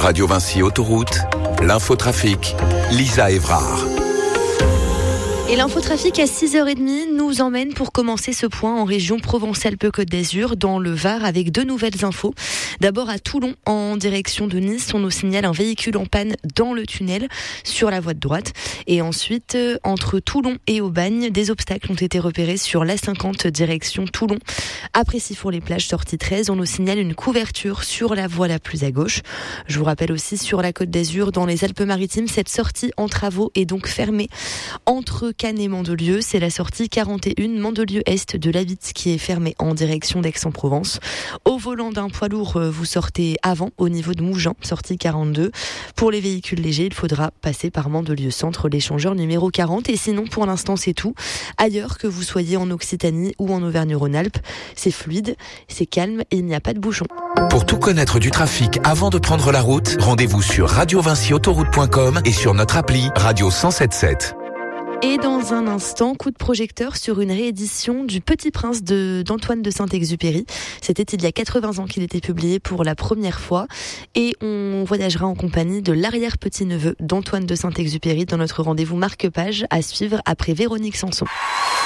Radio Vinci Autoroute, l'infotrafic, Lisa Évrard. Et l'infotrafic à 6h30 nous emmène pour commencer ce point en région Provence-Alpes-Côte d'Azur, dans le Var, avec deux nouvelles infos. D'abord à Toulon, en direction de Nice, on nous signale un véhicule en panne dans le tunnel sur la voie de droite. Et ensuite, entre Toulon et Aubagne, des obstacles ont été repérés sur l'A50 direction Toulon. Après Sifour-les-Plages, sortie 13, on nous signale une couverture sur la voie la plus à gauche. Je vous rappelle aussi sur la Côte d'Azur, dans les Alpes-Maritimes, cette sortie en travaux est donc fermée entre Cannes et Mandelieu. C'est la sortie 41 Mandelieu-Est de la Vitte qui est fermée en direction d'Aix-en-Provence. Au volant d'un poids lourd, vous sortez avant au niveau de Mougins, sortie 42. Pour les véhicules légers, il faudra passer par Mandelieu-Centre, l'échangeur numéro 40. Et sinon, pour l'instant, c'est tout. Ailleurs, que vous soyez en Occitanie ou en Auvergne-Rhône-Alpes, c'est fluide, c'est calme et il n'y a pas de bouchons. Pour tout connaître du trafic avant de prendre la route, rendez-vous sur radiovinciautoroute.com et sur notre appli Radio 107.7. Et dans un instant, coup de projecteur sur une réédition du Petit Prince d'Antoine de Saint-Exupéry. C'était il y a 80 ans qu'il était publié pour la première fois. Et on voyagera en compagnie de l'arrière-petit-neveu d'Antoine de Saint-Exupéry dans notre rendez-vous marque-page à suivre après Véronique Sanson.